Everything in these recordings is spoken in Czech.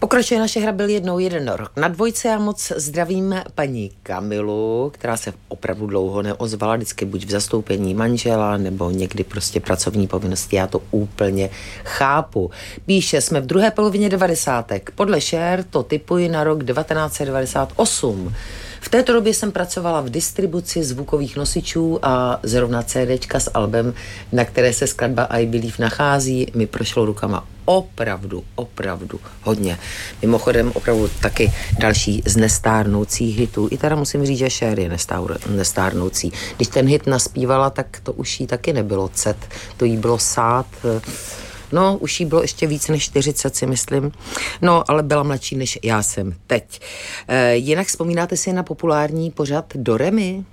Pokračuje naše hra Byl jednou jeden rok na dvojce. Já moc zdravím paní Kamilu, která se opravdu dlouho neozvala, vždycky buď v zastoupení manžela, nebo někdy prostě pracovní povinnosti. Já to úplně chápu. Píše, jsme v druhé polovině 90. Podle Cher to tipuji na rok 1998. V této době jsem pracovala v distribuci zvukových nosičů a zrovna CDčka s albem, na které se skladba I Believe nachází, mi prošlo rukama opravdu hodně. Mimochodem opravdu taky další z nestárnoucích hitů. I teda musím říct, že Cher je nestárnoucí. Když ten hit naspívala, tak to už jí taky nebylo cet, to jí bylo sát. No, už jí bylo ještě víc než 40, si myslím. No, ale byla mladší, než já jsem teď. Jinak vzpomínáte si na populární pořad Do Re Mi?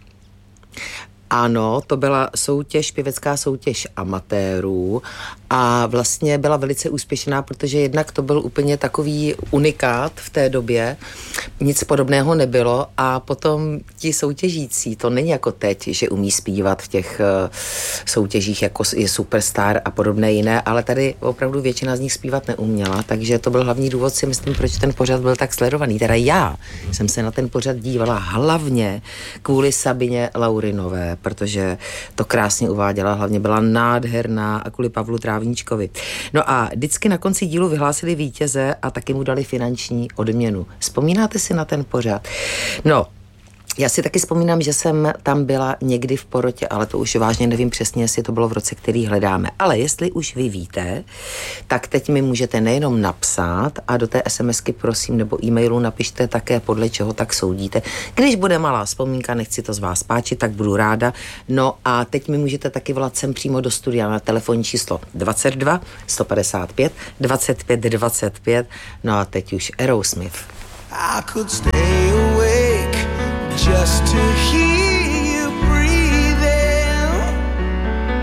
Ano, to byla pěvecká soutěž amatérů a vlastně byla velice úspěšná, protože jednak to byl úplně takový unikát v té době, nic podobného nebylo a potom ti soutěžící, to není jako teď, že umí zpívat v těch soutěžích, jako je Superstar a podobné jiné, ale tady opravdu většina z nich zpívat neuměla, takže to byl hlavní důvod, si myslím, proč ten pořad byl tak sledovaný. Teda já jsem se na ten pořad dívala hlavně kvůli Sabině Laurinové, protože to krásně uváděla, hlavně byla nádherná a kvůli Pavlu Trávníčkovi. No a vždycky na konci dílu vyhlásili vítěze a taky mu dali finanční odměnu. Vzpomínáte si na ten pořad? No, já si taky vzpomínám, že jsem tam byla někdy v porotě, ale to už vážně nevím přesně, jestli to bylo v roce, který hledáme. Ale jestli už vy víte, tak teď mi můžete nejenom napsat a do té SMSky prosím nebo e-mailu napište také podle čeho tak soudíte. Když bude malá vzpomínka, nechci to z vás páčit, tak budu ráda. No a teď mi můžete taky volat sem přímo do studia na telefonní číslo 22 155 25 25. No a teď už Aerosmith. I could stay away